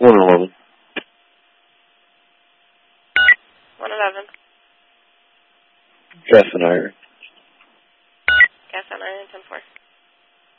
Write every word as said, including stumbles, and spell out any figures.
one eleven. one eleven. Gas and iron. Gas and iron, ten four.